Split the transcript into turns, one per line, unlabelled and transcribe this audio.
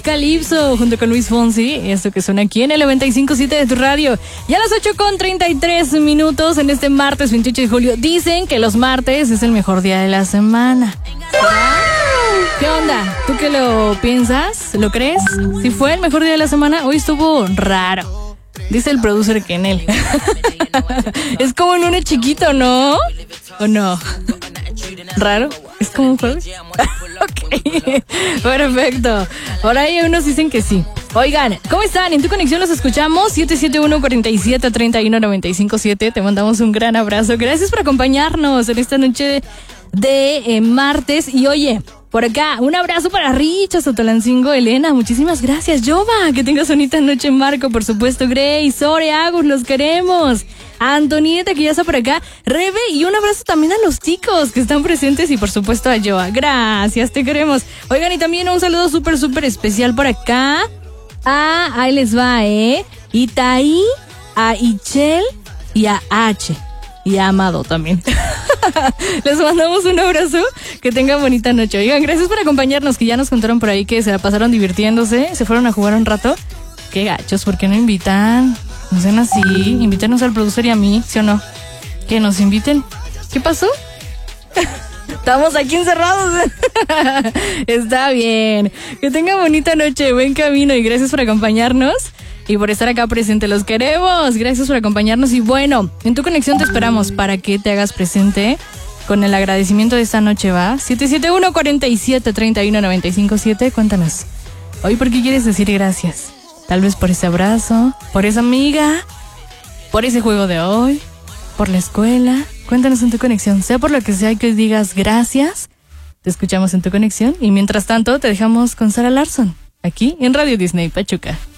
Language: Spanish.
Calypso junto con Luis Fonsi. Esto que suena aquí en el 95.7 de tu radio. Y a las 8:33 en este martes 28 de julio. Dicen que los martes es el mejor día de la semana. ¿Qué onda? ¿Tú qué lo piensas? ¿Lo crees? Si fue el mejor día de la semana, hoy estuvo raro. Dice el producer que en él. Es como un lunes chiquito, ¿no? ¿O no? ¿Raro? ¿Es como un jueves? Ok, perfecto. Por ahí unos dicen que sí. Oigan, ¿cómo están? En Tu Conexión los escuchamos 771-47-31-95.7. Te mandamos un gran abrazo. Gracias por acompañarnos en esta noche de martes. Y oye, por acá, un abrazo para Richa, Sotolancingo, Elena, muchísimas gracias. Jova, que tengas bonita noche. Marco, por supuesto, Grace, Sore, Agus, los queremos. Antonieta, que ya está por acá. Rebe, y un abrazo también a los chicos que están presentes y por supuesto a Joa. Gracias, te queremos. Oigan, y también un saludo súper especial por acá. Ahí les va, Itaí, a Ichel y a H. Y a Amado también. Les mandamos un abrazo. Que tengan bonita noche. Oigan, gracias por acompañarnos. Que ya nos contaron por ahí que se la pasaron divirtiéndose. Se fueron a jugar un rato. Qué gachos, ¿por qué no invitan? No sean así. Invítenos al producer y a mí, ¿sí o no? Que nos inviten. ¿Qué pasó? Estamos aquí encerrados. Está bien. Que tengan bonita noche, buen camino y gracias por acompañarnos y por estar acá presente. Los queremos. Gracias por acompañarnos y bueno, en Tu Conexión te esperamos para que te hagas presente con el agradecimiento de esta noche, ¿va? 771-47-31-95.7. Cuéntanos. Hoy, ¿por qué quieres decir gracias? Tal vez por ese abrazo, por esa amiga, por ese juego de hoy, por la escuela. Cuéntanos en Tu Conexión, sea por lo que sea que digas gracias. Te escuchamos en Tu Conexión y mientras tanto te dejamos con Sara Larsson, aquí en Radio Disney Pachuca.